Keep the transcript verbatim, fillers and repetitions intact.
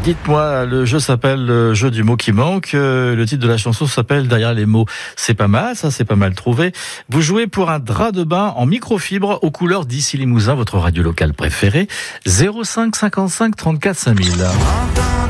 Dites-moi, le jeu s'appelle le jeu du mot qui manque. Le titre de la chanson s'appelle Derrière les mots. C'est pas mal, ça c'est pas mal trouvé. Vous jouez pour un drap de bain en microfibre aux couleurs d'Issy Limousin, votre radio locale préférée. zéro cinq cinquante-cinq trente-quatre cinq mille.